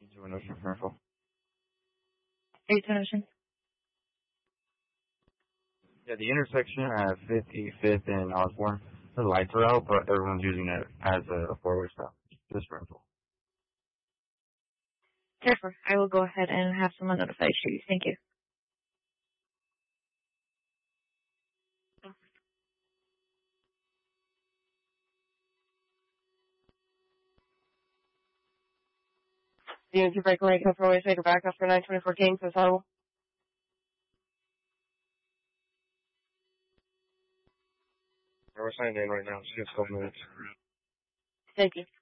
Doing Ocean Commercial. 810 Ocean. Yeah, the intersection at 55th and Osborne, the lights are out, but everyone's using it as a four-way stop. Just rental. Therefore, I will go ahead and have someone notify you. Thank you. Unit 2 break lane, for way take back up for 924 Kings, is audible. We're signing in right now. It's just 12 minutes. Thank you.